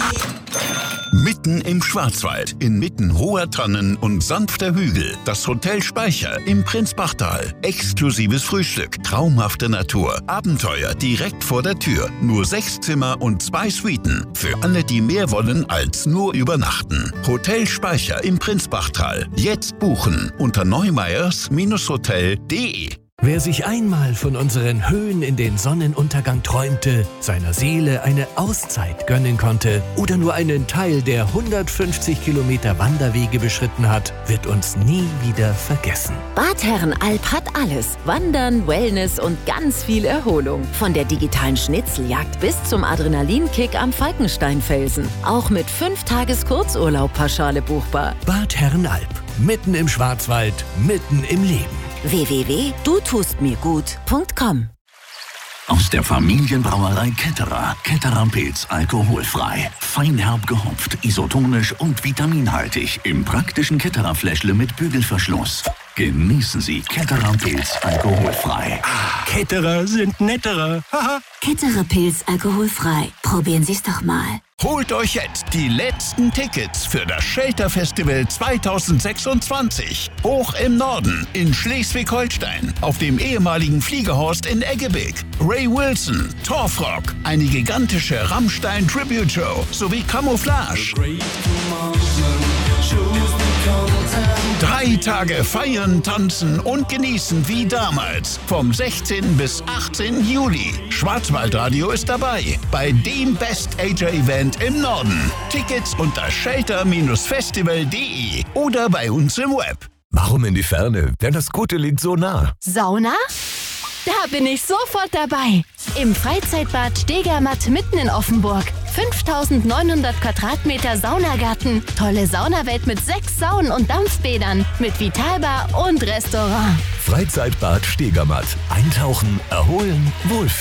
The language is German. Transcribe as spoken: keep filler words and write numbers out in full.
Mitten im Schwarzwald, inmitten hoher Tannen und sanfter Hügel. Das Hotel Speicher im Prinzbachtal. Exklusives Frühstück, traumhafte Natur, Abenteuer direkt vor der Tür. Nur sechs Zimmer und zwei Suiten. Für alle, die mehr wollen als nur übernachten. Hotel Speicher im Prinzbachtal. Jetzt buchen unter neumeyers Hotel punkt de. Wer sich einmal von unseren Höhen in den Sonnenuntergang träumte, seiner Seele eine Auszeit gönnen konnte oder nur einen Teil der hundertfünfzig Kilometer Wanderwege beschritten hat, wird uns nie wieder vergessen. Bad Herrenalb hat alles. Wandern, Wellness und ganz viel Erholung. Von der digitalen Schnitzeljagd bis zum Adrenalinkick am Falkensteinfelsen. Auch mit fünf Tages Kurzurlaub-Pauschale buchbar. Bad Herrenalb. Mitten im Schwarzwald, mitten im Leben. w w w punkt du tust mir gut punkt com. Aus der Familienbrauerei Ketterer. Ketterer Pilz alkoholfrei. Feinherb gehopft, isotonisch und vitaminhaltig. Im praktischen Ketterer Fläschle mit Bügelverschluss. Genießen Sie Ketterer Pilz alkoholfrei. Ketterer sind netterer. Ketterer Pilz alkoholfrei. Probieren Sie es doch mal. Holt euch jetzt die letzten Tickets für das Shelter Festival zweitausendsechsundzwanzig. Hoch im Norden in Schleswig-Holstein auf dem ehemaligen Fliegerhorst in Eggebig. Ray Wilson, Torfrock, eine gigantische Rammstein-Tribute-Show sowie Camouflage. Drei Tage feiern, tanzen und genießen wie damals. Vom sechzehnten bis achtzehnten Juli. Schwarzwaldradio ist dabei bei dem Best-Ager-Event im Norden. Tickets unter shelter Festival punkt de oder bei uns im Web. Warum in die Ferne, wenn das Gute liegt so nah? Sauna? Da bin ich sofort dabei. Im Freizeitbad Stegermatt mitten in Offenburg. fünftausendneunhundert Quadratmeter Saunagarten. Tolle Saunawelt mit sechs Saunen und Dampfbädern. Mit Vitalbar und Restaurant. Freizeitbad Stegermatt. Eintauchen, erholen, wohlfühlen.